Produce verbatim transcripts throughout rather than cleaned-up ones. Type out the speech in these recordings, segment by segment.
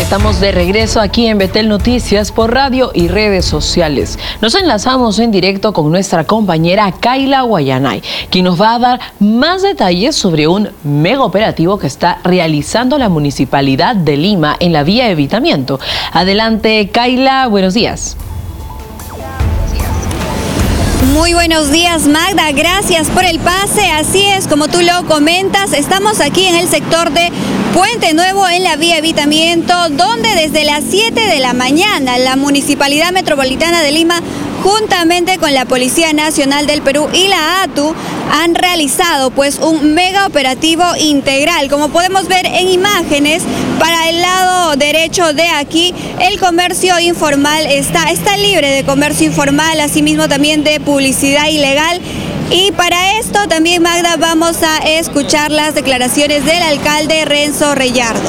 Estamos de regreso aquí en Betel Noticias por radio y redes sociales. Nos enlazamos en directo con nuestra compañera Kayla Guayanay, quien nos va a dar más detalles sobre un mega operativo que está realizando la Municipalidad de Lima en la vía Evitamiento. Adelante, Kayla, buenos días. Muy buenos días, Magda, gracias por el pase. Así es, como tú lo comentas, estamos aquí en el sector de Puente Nuevo en la vía Evitamiento, donde desde las siete de la mañana la Municipalidad Metropolitana de Lima, juntamente con la Policía Nacional del Perú y la A T U, han realizado pues un mega operativo integral. Como podemos ver en imágenes, para el lado derecho de aquí, el comercio informal está, está libre de comercio informal, asimismo también de publicidad ilegal. Y para esto también, Magda, vamos a escuchar las declaraciones del alcalde Renzo Reyardo.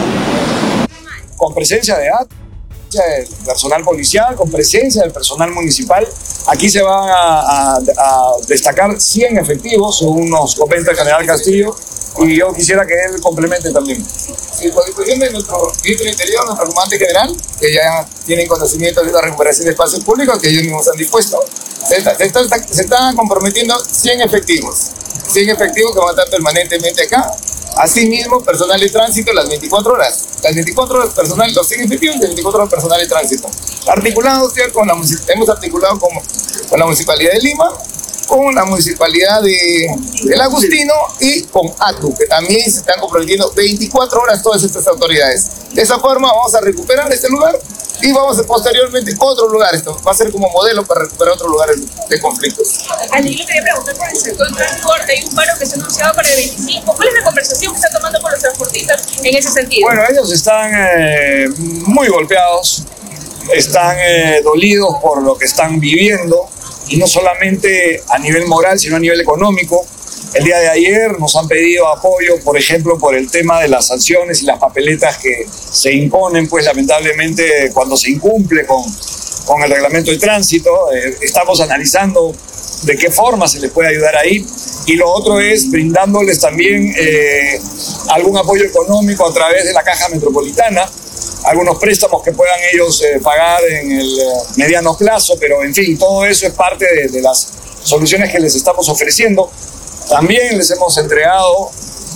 Con presencia de A T U, del personal policial, con presencia del personal municipal, aquí se van a, a, a destacar cien efectivos, según nos comenta el general Castillo, y yo quisiera que él complemente también. Sí, por disposición de nuestro ministro del Interior, nuestro comandante general, que ya tienen conocimiento de la recuperación de espacios públicos, que ellos mismos han dispuesto, se, está, se, está, se están comprometiendo cien efectivos, cien efectivos que van a estar permanentemente acá. Asimismo, personal de tránsito las veinticuatro horas. Las veinticuatro horas personal, los cien efectivos y veinticuatro horas personal de tránsito. Articulados, con la, hemos articulado con, con la Municipalidad de Lima, con la Municipalidad de, del Agustino y con A T U, que también se están comprometiendo veinticuatro horas todas estas autoridades. De esa forma vamos a recuperar este lugar y vamos a posteriormente otro lugar. Esto va a ser como modelo para recuperar otros lugares de conflictos. Alí, le quería preguntar por el sector del transporte. Hay un paro que se ha anunciado para el veinticinco. ¿Cuál es la conversación que está tomando con los transportistas en ese sentido? Bueno, ellos están eh, muy golpeados, están eh, dolidos por lo que están viviendo, y no solamente a nivel moral, sino a nivel económico. El día de ayer nos han pedido apoyo, por ejemplo, por el tema de las sanciones y las papeletas que se imponen, pues lamentablemente cuando se incumple con, con el reglamento de tránsito. Eh, estamos analizando de qué forma se les puede ayudar ahí. Y lo otro es brindándoles también eh, algún apoyo económico a través de la Caja Metropolitana, algunos préstamos que puedan ellos eh, pagar en el eh, mediano plazo, pero en fin, todo eso es parte de, de las soluciones que les estamos ofreciendo. También les hemos entregado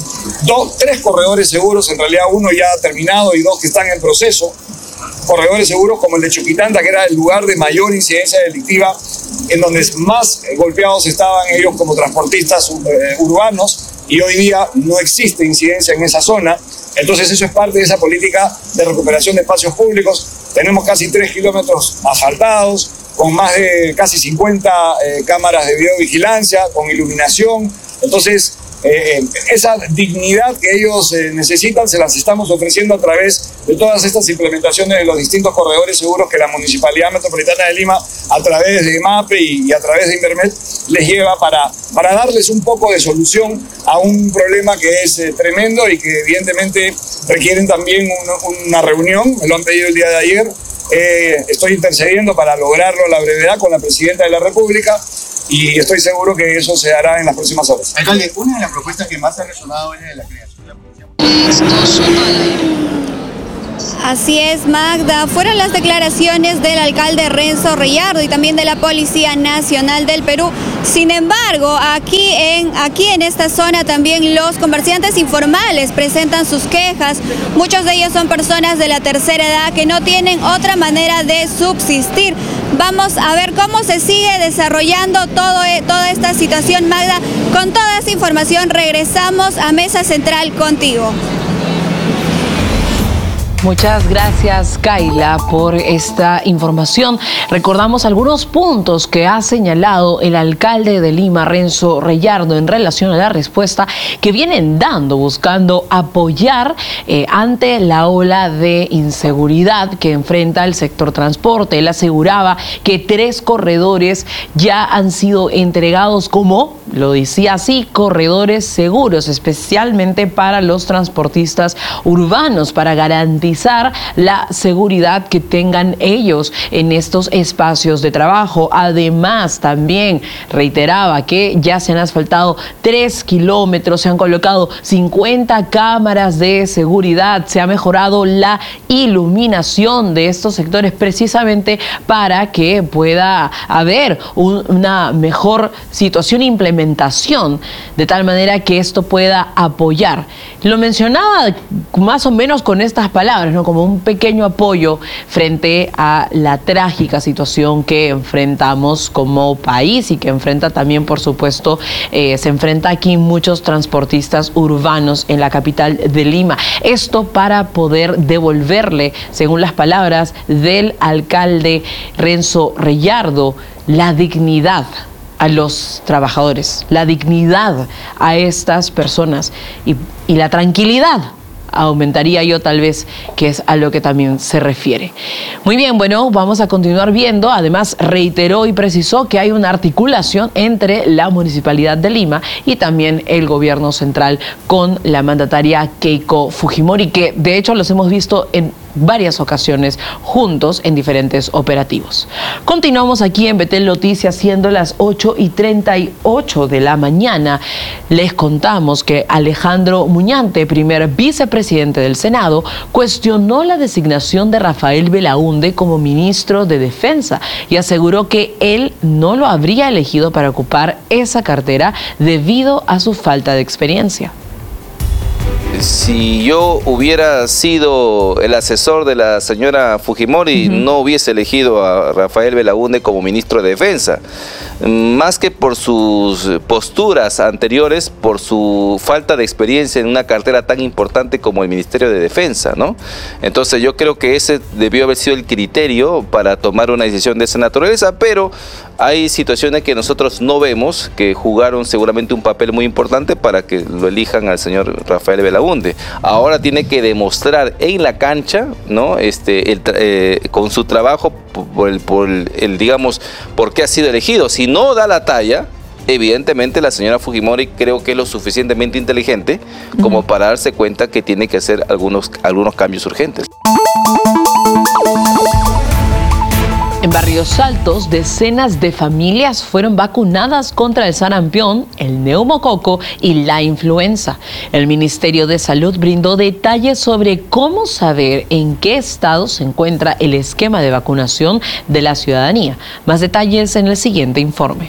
dos, tres corredores seguros, en realidad uno ya ha terminado y dos que están en proceso. Corredores seguros como el de Chuquitanta, que era el lugar de mayor incidencia delictiva, en donde más golpeados estaban ellos como transportistas eh, urbanos, y hoy día no existe incidencia en esa zona. Entonces eso es parte de esa política de recuperación de espacios públicos. Tenemos casi tres kilómetros asfaltados, con más de casi cincuenta eh, cámaras de videovigilancia, con iluminación. Entonces, eh, esa dignidad que ellos eh, necesitan se las estamos ofreciendo a través de todas estas implementaciones de los distintos corredores seguros que la Municipalidad Metropolitana de Lima, a través de MAPE y, y a través de Invermet, les lleva para, para darles un poco de solución a un problema que es eh, tremendo y que evidentemente requieren también una, una reunión. Me lo han pedido el día de ayer. Eh, estoy intercediendo para lograrlo a la brevedad con la Presidenta de la República, y estoy seguro que eso se hará en las próximas horas. Alcalde, una de las propuestas que más ha resonado es la de la creación de la Policía. Así es, Magda. Fueron las declaraciones del alcalde Renzo Reyardo y también de la Policía Nacional del Perú. Sin embargo, aquí en, aquí en esta zona también los comerciantes informales presentan sus quejas. Muchos de ellos son personas de la tercera edad que no tienen otra manera de subsistir. Vamos a ver cómo se sigue desarrollando todo, toda esta situación, Magda. Con toda esta información regresamos a Mesa Central contigo. Muchas gracias, Kayla, por esta información. Recordamos algunos puntos que ha señalado el alcalde de Lima, Renzo Reyardo, en relación a la respuesta que vienen dando, buscando apoyar eh, ante la ola de inseguridad que enfrenta el sector transporte. Él aseguraba que tres corredores ya han sido entregados como, lo decía así, corredores seguros, especialmente para los transportistas urbanos, para garantizar garantizar la seguridad que tengan ellos en estos espacios de trabajo. Además, también reiteraba que ya se han asfaltado tres kilómetros, se han colocado cincuenta cámaras de seguridad, se ha mejorado la iluminación de estos sectores precisamente para que pueda haber un, una mejor situación e implementación, de tal manera que esto pueda apoyar. Lo mencionaba más o menos con estas palabras, ¿no? Como un pequeño apoyo frente a la trágica situación que enfrentamos como país y que enfrenta también, por supuesto, eh, se enfrenta aquí muchos transportistas urbanos en la capital de Lima. Esto para poder devolverle, según las palabras del alcalde Renzo Reyardo, la dignidad a los trabajadores, la dignidad a estas personas y, y la tranquilidad, aumentaría yo tal vez, que es a lo que también se refiere. Muy bien, bueno, vamos a continuar viendo. Además, reiteró y precisó que hay una articulación entre la Municipalidad de Lima y también el gobierno central con la mandataria Keiko Fujimori, que de hecho los hemos visto en varias ocasiones juntos en diferentes operativos. Continuamos aquí en Betel Noticias, siendo las ocho y treinta y ocho de la mañana. Les contamos que Alejandro Muñante, primer vicepresidente del Senado, cuestionó la designación de Rafael Belaúnde como ministro de Defensa y aseguró que él no lo habría elegido para ocupar esa cartera debido a su falta de experiencia. Si yo hubiera sido el asesor de la señora Fujimori, uh-huh. no hubiese elegido a Rafael Belaúnde como ministro de Defensa. Más que por sus posturas anteriores, por su falta de experiencia en una cartera tan importante como el Ministerio de Defensa, ¿no? Entonces yo creo que ese debió haber sido el criterio para tomar una decisión de esa naturaleza, pero hay situaciones que nosotros no vemos, que jugaron seguramente un papel muy importante para que lo elijan al señor Rafael Belaúnde. Ahora tiene que demostrar en la cancha, ¿no? Este, el, eh, con su trabajo, por el, por el, el, digamos, por qué ha sido elegido. Si no da la talla, evidentemente la señora Fujimori creo que es lo suficientemente inteligente como uh-huh. para darse cuenta que tiene que hacer algunos, algunos cambios urgentes. En Barrios Altos, decenas de familias fueron vacunadas contra el sarampión, el neumococo y la influenza. El Ministerio de Salud brindó detalles sobre cómo saber en qué estado se encuentra el esquema de vacunación de la ciudadanía. Más detalles en el siguiente informe.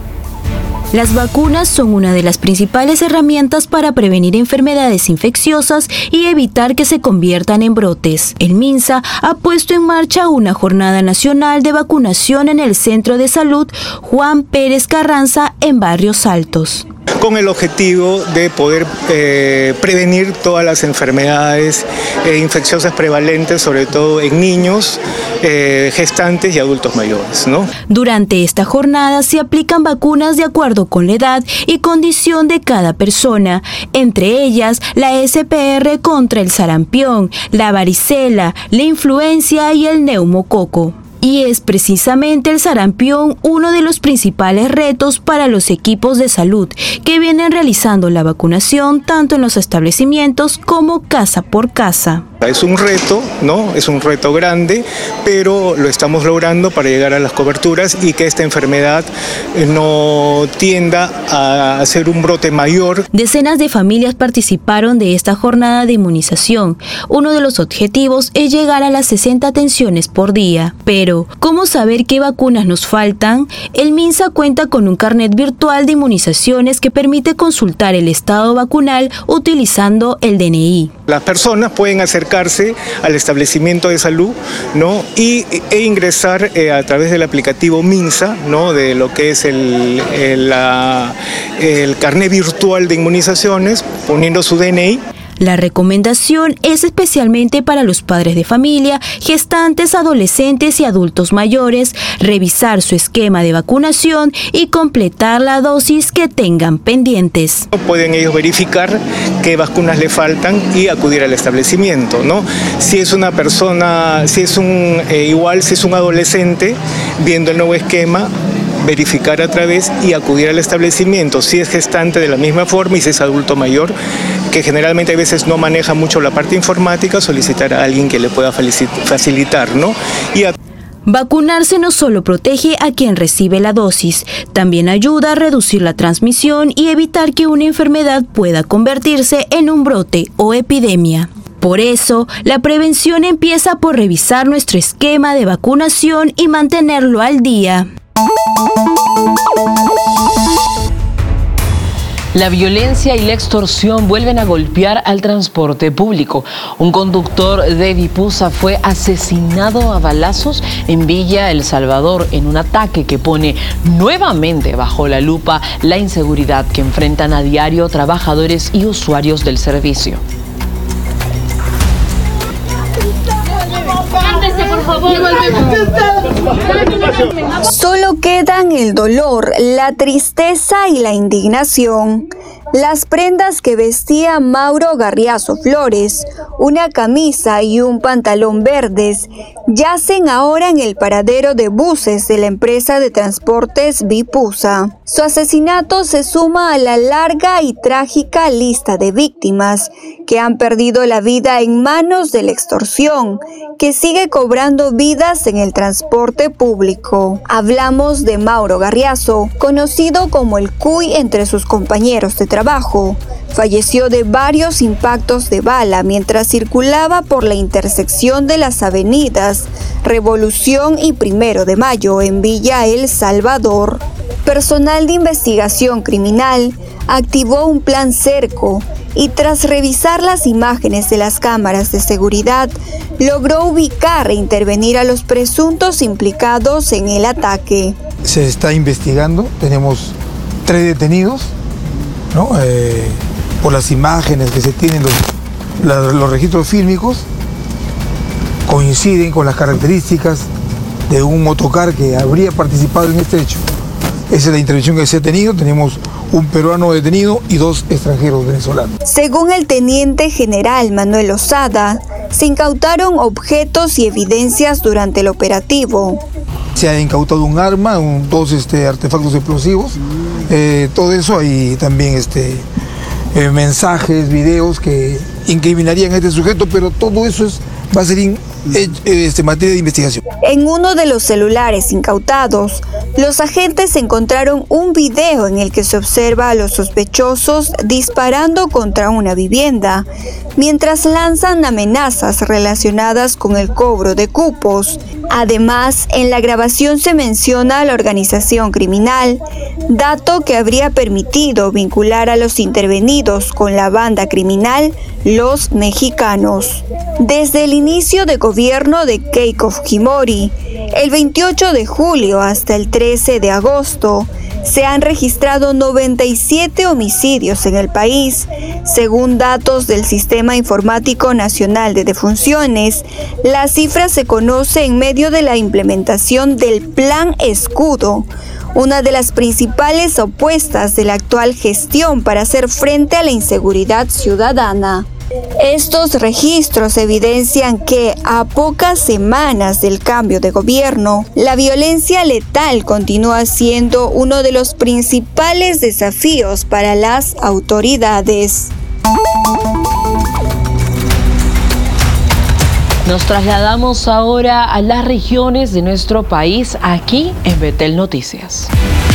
Las vacunas son una de las principales herramientas para prevenir enfermedades infecciosas y evitar que se conviertan en brotes. El MINSA ha puesto en marcha una jornada nacional de vacunación en el Centro de Salud Juan Pérez Carranza en Barrios Altos, con el objetivo de poder eh, prevenir todas las enfermedades eh, infecciosas prevalentes, sobre todo en niños, eh, gestantes y adultos mayores, ¿no? Durante esta jornada se aplican vacunas de acuerdo con la edad y condición de cada persona, entre ellas la S P R contra el sarampión, la varicela, la influencia y el neumococo. Y es precisamente el sarampión uno de los principales retos para los equipos de salud que vienen realizando la vacunación tanto en los establecimientos como casa por casa. Es un reto, ¿no? Es un reto grande, pero lo estamos logrando para llegar a las coberturas y que esta enfermedad no tienda a hacer un brote mayor. Decenas de familias participaron de esta jornada de inmunización. Uno de los objetivos es llegar a las sesenta atenciones por día. Pero, ¿cómo saber qué vacunas nos faltan? El MINSA cuenta con un carnet virtual de inmunizaciones que permite consultar el estado vacunal utilizando el D N I. Las personas pueden acercarse al establecimiento de salud, ¿no? y, e ingresar eh, a través del aplicativo MINSA, ¿no? De lo que es el, el, la, el carnet virtual de inmunizaciones, poniendo su D N I. La recomendación es especialmente para los padres de familia, gestantes, adolescentes y adultos mayores, revisar su esquema de vacunación y completar la dosis que tengan pendientes. Pueden ellos verificar qué vacunas le faltan y acudir al establecimiento, ¿no? Si es una persona, si es un, eh, igual si es un adolescente, viendo el nuevo esquema, verificar a través y acudir al establecimiento, si es gestante de la misma forma y si es adulto mayor, que generalmente a veces no maneja mucho la parte informática, solicitar a alguien que le pueda facilitar, ¿no? Y a Vacunarse no solo protege a quien recibe la dosis, también ayuda a reducir la transmisión y evitar que una enfermedad pueda convertirse en un brote o epidemia. Por eso, la prevención empieza por revisar nuestro esquema de vacunación y mantenerlo al día. La violencia y la extorsión vuelven a golpear al transporte público. Un conductor de Vipusa fue asesinado a balazos en Villa El Salvador en un ataque que pone nuevamente bajo la lupa la inseguridad que enfrentan a diario trabajadores y usuarios del servicio. Solo quedan el dolor, la tristeza y la indignación. Las prendas que vestía Mauro Garriazo Flores, una camisa y un pantalón verdes, yacen ahora en el paradero de buses de la empresa de transportes Vipusa. Su asesinato se suma a la larga y trágica lista de víctimas que han perdido la vida en manos de la extorsión, que sigue cobrando vidas en el transporte público. Hablamos de Mauro Garriazo, conocido como el Cuy entre sus compañeros de trabajo. Falleció de varios impactos de bala mientras circulaba por la intersección de las avenidas Revolución y Primero de Mayo en Villa El Salvador. Personal de investigación criminal activó un plan cerco y tras revisar las imágenes de las cámaras de seguridad, logró ubicar e intervenir a los presuntos implicados en el ataque. Se está investigando, tenemos tres detenidos, ¿no? Eh, por las imágenes que se tienen, los, la, los registros fílmicos coinciden con las características de un motocar que habría participado en este hecho. Esa es la intervención que se ha tenido. Tenemos un peruano detenido y dos extranjeros venezolanos. Según el teniente general Manuel Osada, se incautaron objetos y evidencias durante el operativo. Se ha incautado un arma, un, dos este, artefactos explosivos, eh, todo eso, y también este, eh, mensajes, videos que incriminarían a este sujeto, pero todo eso es, va a ser in, eh, este, materia de investigación. En uno de los celulares incautados, los agentes encontraron un video en el que se observa a los sospechosos disparando contra una vivienda, mientras lanzan amenazas relacionadas con el cobro de cupos. Además, en la grabación se menciona a la organización criminal, dato que habría permitido vincular a los intervenidos con la banda criminal Los Mexicanos. Desde el inicio de gobierno de Keiko Fujimori, el veintiocho de julio hasta el trece de agosto, se han registrado noventa y siete homicidios en el país. Según datos del Sistema Informático Nacional de Defunciones, la cifra se conoce en medio de la implementación del Plan Escudo, una de las principales opuestas de la actual gestión para hacer frente a la inseguridad ciudadana. Estos registros evidencian que, a pocas semanas del cambio de gobierno, la violencia letal continúa siendo uno de los principales desafíos para las autoridades. Nos trasladamos ahora a las regiones de nuestro país, aquí en Betel Noticias.